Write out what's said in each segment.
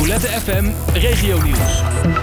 Roulette FM Regionieuws.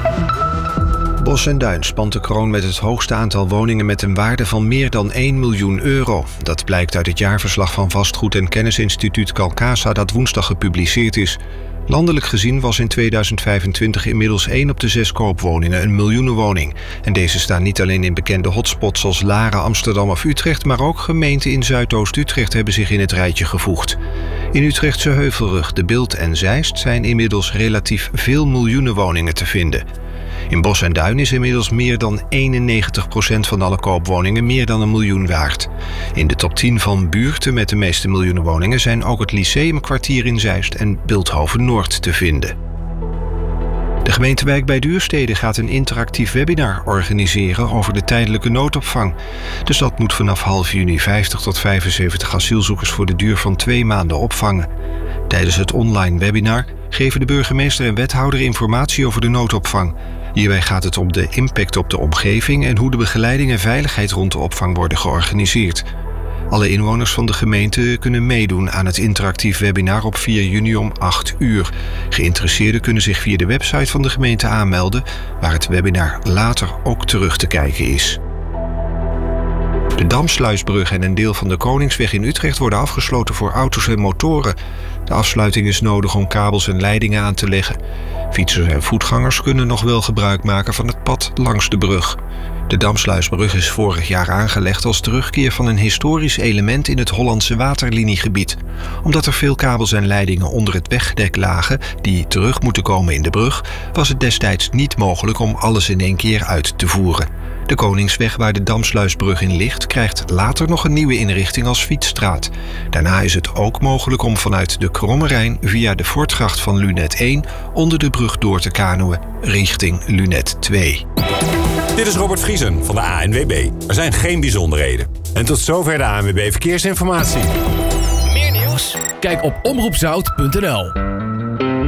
Bosch en Duin spant de kroon met het hoogste aantal woningen met een waarde van meer dan 1 miljoen euro. Dat blijkt uit het jaarverslag van vastgoed- en kennisinstituut Calcasa dat woensdag gepubliceerd is. Landelijk gezien was in 2025 inmiddels 1 op de 6 koopwoningen een miljoenenwoning. En deze staan niet alleen in bekende hotspots als Laren, Amsterdam of Utrecht, maar ook gemeenten in Zuidoost-Utrecht hebben zich in het rijtje gevoegd. In Utrechtse Heuvelrug, De Bilt en Zeist zijn inmiddels relatief veel miljoenenwoningen te vinden. In Bosch en Duin is inmiddels meer dan 91% van alle koopwoningen meer dan 1 miljoen waard. In de top 10 van buurten met de meeste miljoenenwoningen zijn ook het Lyceumkwartier in Zeist en Bilthoven-Noord te vinden. De gemeente Wijk bij Duurstede gaat een interactief webinar organiseren over de tijdelijke noodopvang. De stad moet vanaf half juni 50 tot 75 asielzoekers voor de duur van 2 maanden opvangen. Tijdens het online webinar geven de burgemeester en wethouder informatie over de noodopvang. Hierbij gaat het om de impact op de omgeving en hoe de begeleiding en veiligheid rond de opvang worden georganiseerd. Alle inwoners van de gemeente kunnen meedoen aan het interactief webinar op 4 juni om 8 uur. Geïnteresseerden kunnen zich via de website van de gemeente aanmelden, waar het webinar later ook terug te kijken is. De Damsluisbrug en een deel van de Koningsweg in Utrecht worden afgesloten voor auto's en motoren. De afsluiting is nodig om kabels en leidingen aan te leggen. Fietsers en voetgangers kunnen nog wel gebruik maken van het pad langs de brug. De Damsluisbrug is vorig jaar aangelegd als terugkeer van een historisch element in het Hollandse waterliniegebied. Omdat er veel kabels en leidingen onder het wegdek lagen die terug moeten komen in de brug, was het destijds niet mogelijk om alles in één keer uit te voeren. De Koningsweg waar de Damsluisbrug in ligt krijgt later nog een nieuwe inrichting als fietsstraat. Daarna is het ook mogelijk om vanuit de Kromme Rijn via de Voortgracht van Lunet 1 onder de brug door te kanoën richting Lunet 2. Dit is Robert Vriesen van de ANWB. Er zijn geen bijzonderheden. En tot zover de ANWB Verkeersinformatie. Meer nieuws? Kijk op omroepzout.nl.